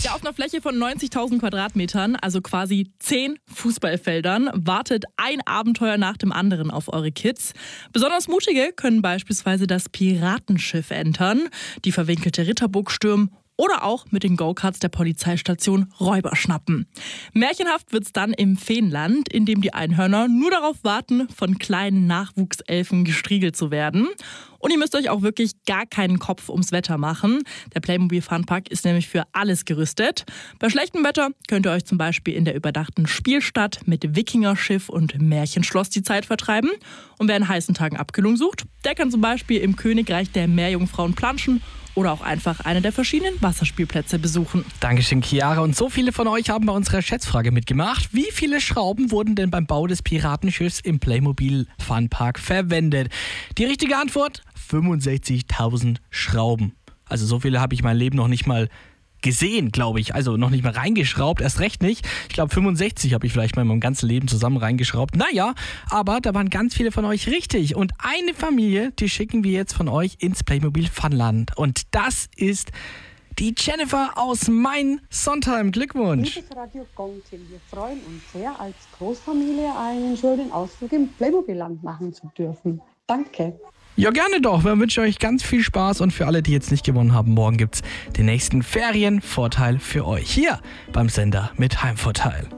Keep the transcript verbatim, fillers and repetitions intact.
Ja, auf einer Fläche von neunzigtausend Quadratmetern, also quasi zehn Fußballfeldern, wartet ein Abenteuer nach dem anderen auf eure Kids. Besonders Mutige können beispielsweise das Piratenschiff entern, die verwinkelte Ritterburg stürmen oder auch mit den Go-Karts der Polizeistation Räuber schnappen. Märchenhaft wird's dann im Feenland, in dem die Einhörner nur darauf warten, von kleinen Nachwuchselfen gestriegelt zu werden. Und ihr müsst euch auch wirklich gar keinen Kopf ums Wetter machen. Der Playmobil Funpark ist nämlich für alles gerüstet. Bei schlechtem Wetter könnt ihr euch zum Beispiel in der überdachten Spielstadt mit Wikingerschiff und Märchenschloss die Zeit vertreiben. Und wer in heißen Tagen Abkühlung sucht, der kann zum Beispiel im Königreich der Meerjungfrauen planschen oder auch einfach eine der verschiedenen Wasserspielplätze besuchen. Dankeschön, Chiara. Und so viele von euch haben bei unserer Schätzfrage mitgemacht. Wie viele Schrauben wurden denn beim Bau des Piratenschiffs im Playmobil Funpark verwendet? Die richtige Antwort: fünfundsechzigtausend Schrauben. Also so viele habe ich mein Leben noch nicht mal gesehen, glaube ich. Also noch nicht mal reingeschraubt, erst recht nicht. Ich glaube fünfundsechzig habe ich vielleicht mal in meinem ganzen Leben zusammen reingeschraubt. Naja, aber da waren ganz viele von euch richtig. Und eine Familie, die schicken wir jetzt von euch ins Playmobil Funland. Und das ist die Jennifer aus Main-Sontheim. Glückwunsch. Liebes Radio Gong-Team, wir freuen uns sehr, als Großfamilie einen schönen Ausflug im Playmobil-Land machen zu dürfen. Danke. Ja, gerne doch. Wir wünschen euch ganz viel Spaß und für alle, die jetzt nicht gewonnen haben, morgen gibt's den nächsten Ferienvorteil für euch hier beim Sender mit Heimvorteil.